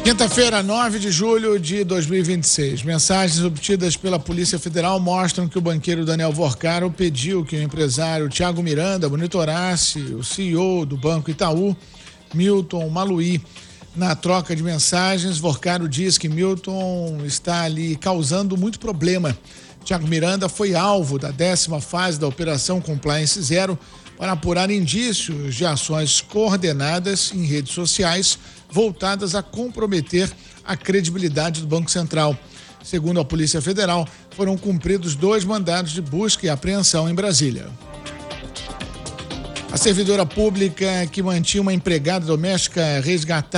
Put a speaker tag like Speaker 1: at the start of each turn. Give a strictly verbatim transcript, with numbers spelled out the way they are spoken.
Speaker 1: Quinta-feira, nove de julho de dois mil e vinte e seis. Mensagens obtidas pela Polícia Federal mostram que o banqueiro Daniel Vorcaro pediu que o empresário Thiago Miranda monitorasse o C E O do Banco Itaú, Milton Maluhy. Na troca de mensagens, Vorcaro diz que Milton está ali causando muito problema. Thiago Miranda foi alvo da décima fase da Operação Compliance Zero para apurar indícios de ações coordenadas em redes sociais voltadas a comprometer a credibilidade do Banco Central. Segundo a Polícia Federal, foram cumpridos dois mandados de busca e apreensão em Brasília. A servidora pública que mantinha uma empregada doméstica resgatada